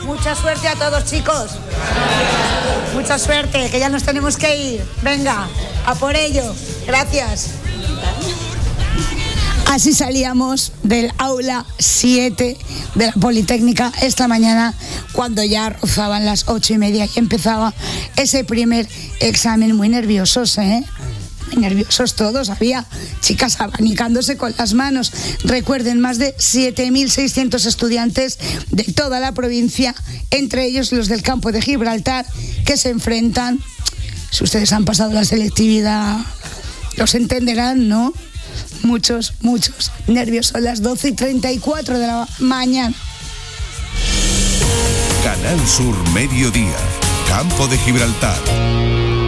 Mucha suerte a todos, chicos. Mucha suerte, que ya nos tenemos que ir. Venga, a por ello. Gracias. Así salíamos del aula 7 de la Politécnica esta mañana, cuando ya rozaban las 8:30 y empezaba ese primer examen. Muy nerviosos, muy nerviosos todos. Había chicas abanicándose con las manos. Recuerden, más de 7.600 estudiantes de toda la provincia, entre ellos los del campo de Gibraltar, que se enfrentan. Si ustedes han pasado la selectividad, los entenderán, ¿no? Muchos nervios. Son las 12:34 de la mañana. Canal Sur Mediodía, Campo de Gibraltar.